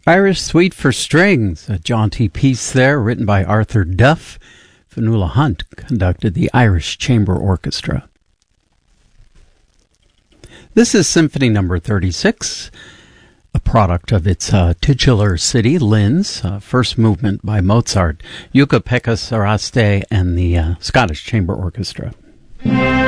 Irish Suite for Strings, a jaunty piece there, written by Arthur Duff. Fionnuala Hunt conducted the Irish Chamber Orchestra. This is Symphony No. 36, a product of its titular city, Linz, first movement by Mozart, Jukka-Pekka Saraste, and the Scottish Chamber Orchestra.